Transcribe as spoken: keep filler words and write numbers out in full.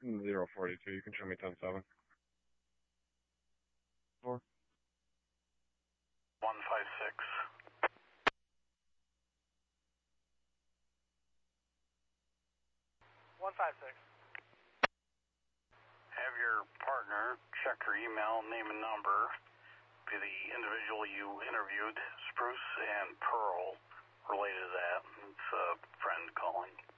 Zero forty-two. You can show me ten seven. Four. One five six. One five six. Have your partner check her email, name and number. Be the individual you interviewed, Spruce and Pearl, related to that. It's a friend calling.